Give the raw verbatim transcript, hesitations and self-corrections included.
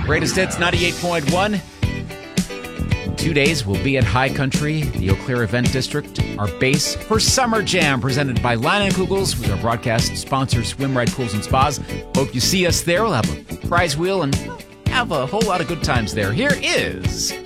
Greatest Hits ninety-eight point one. Two days we'll be at High Country, the Eau Claire Event District, our base for Summer Jam, presented by Leinenkugels with our broadcast sponsor, Swim Right Pools and Spas. Hope you see us there. We'll have a prize wheel and have a whole lot of good times there. Here is